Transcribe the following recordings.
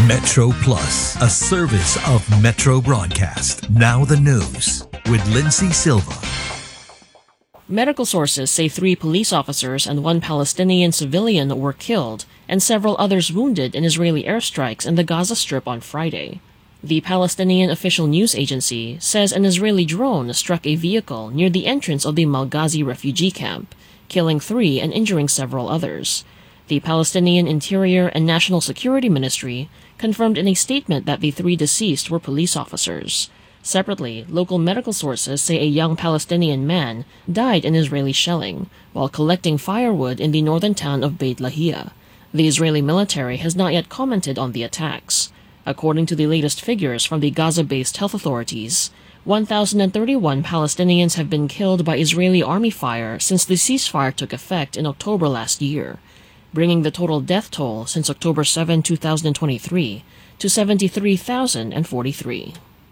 Metro Plus, a service of Metro Broadcast. Now the news with Lindsay Silva. Medical sources say 3 police officers and 1 Palestinian civilian were killed and several others wounded in Israeli airstrikes in the Gaza Strip on Friday. The Palestinian official news agency says an Israeli drone struck a vehicle near the entrance of the Malghazi refugee camp, killing 3 and injuring several others. The Palestinian Interior and National Security Ministry confirmed in a statement that the 3 deceased were police officers. Separately, local medical sources say a young Palestinian man died in Israeli shelling while collecting firewood in the northern town of Beit Lahia. The Israeli military has not yet commented on the attacks. According to the latest figures from the Gaza-based health authorities, 1,031 Palestinians have been killed by Israeli army fire since the ceasefire took effect in October last year, bringing the total death toll since October 7, 2023 to 73,043.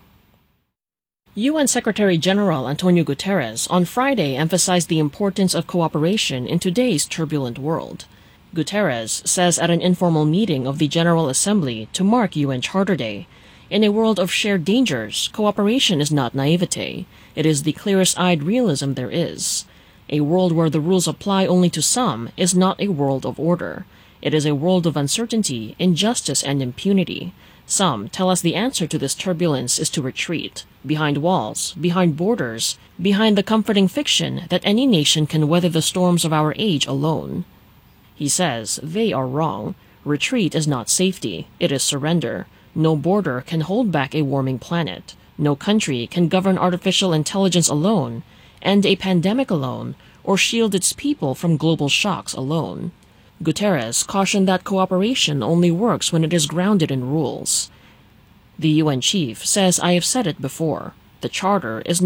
UN Secretary-General Antonio Guterres on Friday emphasized the importance of cooperation in today's turbulent world. Guterres says at an informal meeting of the General Assembly to mark UN Charter Day, "In a world of shared dangers, cooperation is not naivete. It is the clearest-eyed realism there is. A world where the rules apply only to some is not a world of order. It is a world of uncertainty, injustice, and impunity. Some tell us the answer to this turbulence is to retreat, behind walls, behind borders, behind the comforting fiction that any nation can weather the storms of our age alone." He says they are wrong. Retreat is not safety, it is surrender. No border can hold back a warming planet. No country can govern artificial intelligence alone, end a pandemic alone, or shield its people from global shocks alone. Guterres cautioned that cooperation only works when it is grounded in rules. The UN chief says, "I have said it before. The Charter is